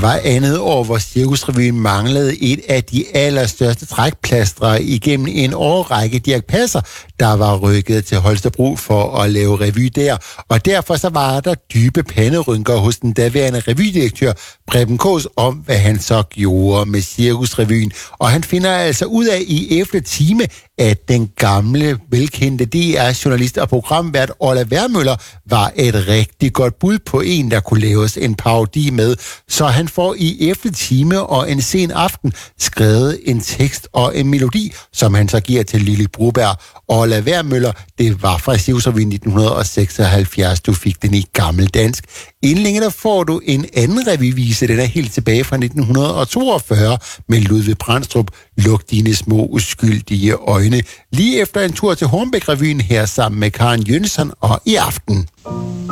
var andet år, hvor Cirkusrevyen manglede et af de allerstørste trækplastre igennem en årrække. Dirch Passer, der var rykket til Holstebro for at lave revy der. Og derfor så var der dybe panderynker hos den daværende revydirektør Preben Kaas om, hvad han så gjorde med Cirkusrevyen. Og han finder altså ud af i 11. time, at den gamle, velkendte DR-journalist og programvært Ola Wermøller var et rigtig godt bud på en, der kunne laves en parodi med. Så han får i 11. time og en sen aften skrevet en tekst og en melodi, som han så giver til Lili Broberg. Ola Wermøller, det var fra Cirkusrevyen 1976, du fik den i gammeldansk. Inden længe der får du en anden revyvise, den er helt tilbage fra 1942, med Ludvig Brandstrup, Luk dine små uskyldige øjne. Lige efter en tur til Hornbæk-revyen her sammen med Karen Jønsson og I aften.